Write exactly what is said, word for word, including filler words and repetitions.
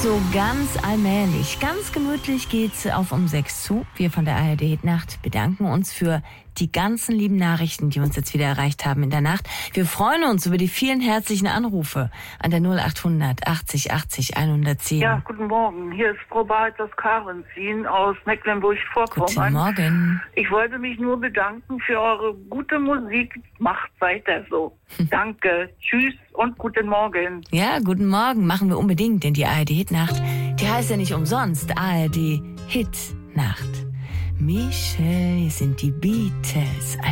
So ganz allmählich, ganz gemütlich geht's auf um sechs zu. Wir von der A R D Hitnacht bedanken uns für die ganzen lieben Nachrichten, die uns jetzt wieder erreicht haben in der Nacht. Wir freuen uns über die vielen herzlichen Anrufe an der null achthundert achtzig achtzig hundertzehn. Ja, guten Morgen. Hier ist Frau Barth aus Karenzin aus Mecklenburg-Vorpommern. Guten Morgen. Ich wollte mich nur bedanken für eure gute Musik. Macht weiter so. Danke. Tschüss und guten Morgen. Ja, guten Morgen. Machen wir unbedingt, denn die A R D Hitnacht, die heißt ja nicht umsonst A R D Hitnacht. Michelle, hier sind die Beatles.